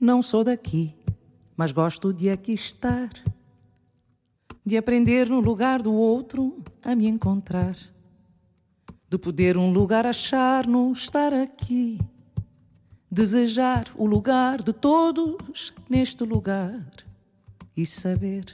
Não sou daqui, mas gosto de aqui estar, de aprender no lugar do outro a me encontrar, de poder um lugar achar no estar aqui, desejar o lugar de todos neste lugar e saber